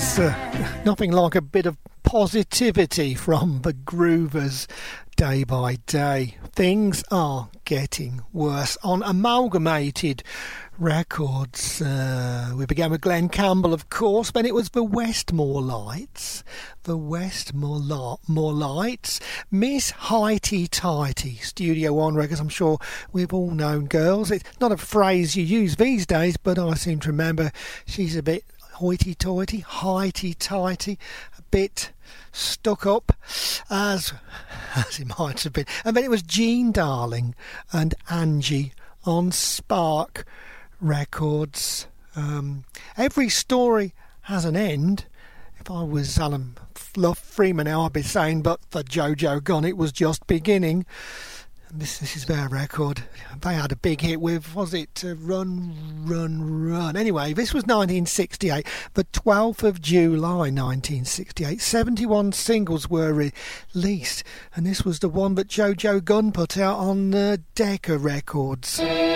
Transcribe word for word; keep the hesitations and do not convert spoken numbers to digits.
It's uh, nothing like a bit of positivity from the Groovers. Day by day, things are getting worse on Amalgamated Records. Uh, we began with Glenn Campbell, of course, then it was the Westmore Lights. The Westmore La- More Lights. Miss Highty Tighty, Studio One Records. I'm sure we've all known girls. It's not a phrase you use these days, but I seem to remember she's a bit hoity-toity, highty-tighty, a bit stuck up, as as it might have been. And then it was Jean Darling and Angie on Spark Records. Um, every story has an end. If I was Alan Fluff Freeman now, I'd be saying, but for Jojo Gone, it was just beginning. This, this is their record. They had a big hit with, was it uh, Run, Run, Run? Anyway, this was nineteen sixty-eight, the twelfth of July nineteen sixty-eight. seventy-one singles were released, and this was the one that Jojo Gunn put out on uh, Decca Records.